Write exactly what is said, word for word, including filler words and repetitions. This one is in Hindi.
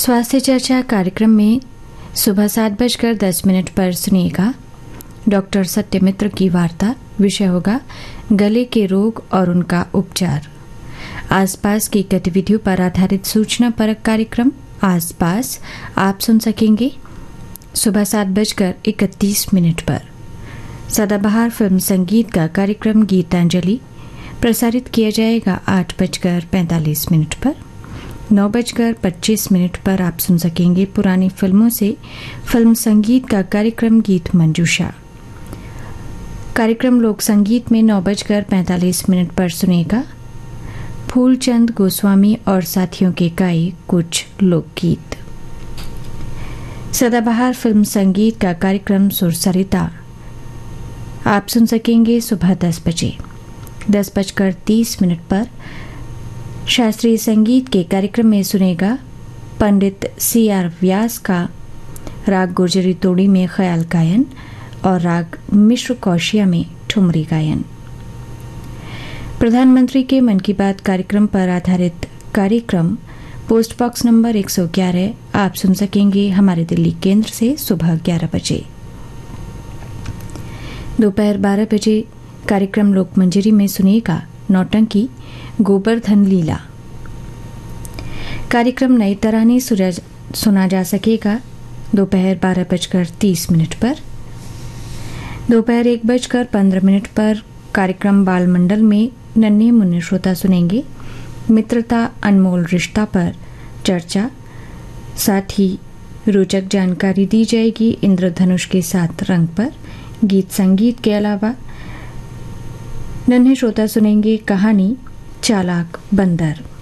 स्वास्थ्य चर्चा कार्यक्रम में सुबह सात बजकर दस मिनट पर सुनिएगा डॉक्टर सत्यमित्र की वार्ता। विषय होगा गले के रोग और उनका उपचार। आसपास की गतिविधियों पर आधारित सूचना परक कार्यक्रम आसपास आप सुन सकेंगे सुबह सात बजकर इकतीस मिनट पर। सदाबहार फिल्म संगीत का कार्यक्रम गीतांजलि प्रसारित किया जाएगा आठ बजकर पैंतालीस मिनट पर। नौ बजकर पच्चीस मिनट पर आप सुन सकेंगे पुरानी फिल्मों से फिल्म संगीत का कार्यक्रम गीत मंजूषा। कार्यक्रम लोक संगीत में नौ बजकर पैंतालीस मिनट पर सुनेगा फूलचंद गोस्वामी और साथियों के गाए कुछ लोकगीत। सदाबहार फिल्म संगीत का कार्यक्रम सुरसरिता आप सुन सकेंगे सुबह दस बजे। दस बजकर तीस मिनट पर शास्त्रीय संगीत के कार्यक्रम में सुनेगा पंडित सी आर व्यास का राग गुर्जरी तोड़ी में ख्याल गायन और राग मिश्र कौशिया में ठुमरी गायन। प्रधानमंत्री के मन की बात कार्यक्रम पर आधारित कार्यक्रम पोस्ट बॉक्स नंबर एक सौ ग्यारह आप सुन सकेंगे हमारे दिल्ली केंद्र से सुबह ग्यारह बजे। दोपहर बारह बजे कार्यक्रम लोकमंजरी में सुनिएगा नौटंकी गोवर्धन लीला। कार्यक्रम नई तराने सुना जा सकेगा दोपहर बारह बजकर तीस मिनट पर। दोपहर एक बजकर पंद्रह मिनट पर कार्यक्रम बाल मंडल में नन्हे मुन्ने श्रोता सुनेंगे मित्रता अनमोल रिश्ता पर चर्चा। साथ ही रोचक जानकारी दी जाएगी इंद्रधनुष के साथ रंग पर। गीत संगीत के अलावा नन्हे श्रोता सुनेंगे कहानी चालाक बंदर।